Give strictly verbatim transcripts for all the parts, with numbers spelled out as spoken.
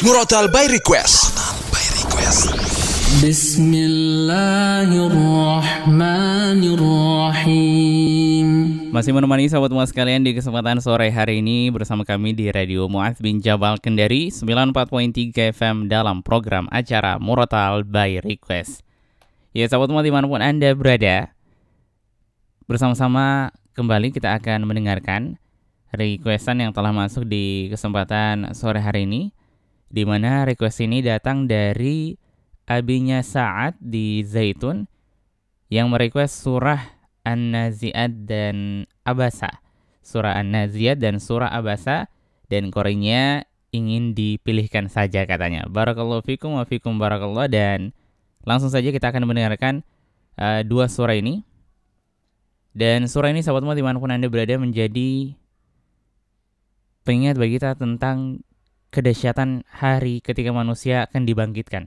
Murotal by Request. By Request. Bismillahirrahmanirrahim. Masih menemani sahabat Muaz sekalian di kesempatan sore hari ini bersama kami di Radio Muaz bin Jabal Kendari sembilan puluh empat koma tiga F M dalam program acara Murotal by Request. Ya sahabat Muaz dimanapun Anda berada, bersama-sama kembali kita akan mendengarkan requestan yang telah masuk di kesempatan sore hari ini, di mana request ini datang dari abinya Sa'ad di Zaitun yang merequest surah An-Nazi'at dan Abasa. Surah An-Nazi'at dan surah Abasa, dan korenya ingin dipilihkan saja katanya. Barakallahu fikum wa fikum barakallah. Dan langsung saja kita akan mendengarkan uh, dua surah ini. Dan surah ini sahabat semua dimanapun Anda berada menjadi pengingat bagi kita tentang kedahsyatan hari ketika manusia akan dibangkitkan.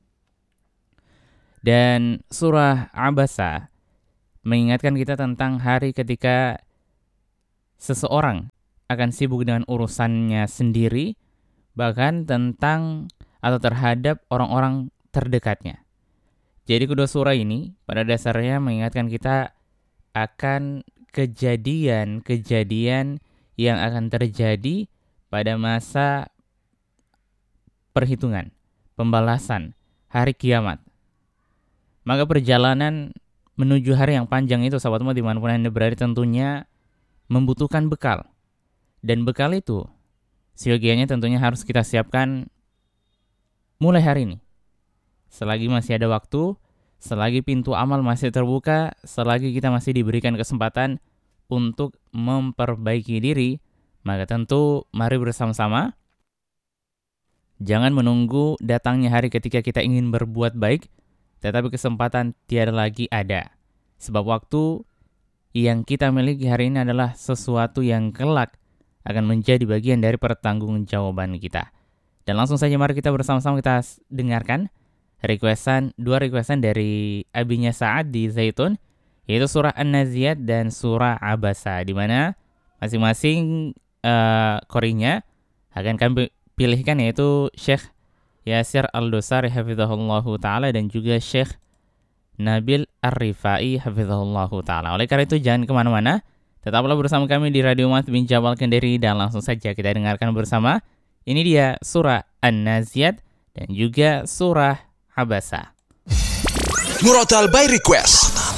Dan surah Abasa mengingatkan kita tentang hari ketika seseorang akan sibuk dengan urusannya sendiri, bahkan tentang atau terhadap orang-orang terdekatnya. Jadi kedua surah ini pada dasarnya mengingatkan kita akan kejadian-kejadian yang akan terjadi pada masa perhitungan, pembalasan, hari kiamat. Maka perjalanan menuju hari yang panjang itu sahabatmu dimanapun Anda berada tentunya membutuhkan bekal. Dan bekal itu seyogianya tentunya harus kita siapkan mulai hari ini. Selagi masih ada waktu, selagi pintu amal masih terbuka, selagi kita masih diberikan kesempatan untuk memperbaiki diri, maka tentu mari bersama-sama. Jangan menunggu datangnya hari ketika kita ingin berbuat baik, tetapi kesempatan tiada lagi ada. Sebab waktu yang kita miliki hari ini adalah sesuatu yang kelak akan menjadi bagian dari pertanggungjawaban kita. Dan langsung saja mari kita bersama-sama kita dengarkan requestan, dua requestan dari abinya Sa'ad di Zaitun, yaitu surah An-Nazi'at dan surah Abasa, di mana masing-masing uh, korinya akan kami pilihkan, yaitu Syekh Yasir Al-Dosari hafizahullahu ta'ala dan juga Syekh Nabil Ar-Rifai hafizahullahu ta'ala. Oleh karena itu jangan kemana-mana, tetaplah bersama kami di Radio Muaz bin Jabal Kendari, dan langsung saja kita dengarkan bersama. Ini dia surah An-Nazi'at dan juga surah Abasa. Murotal by Request.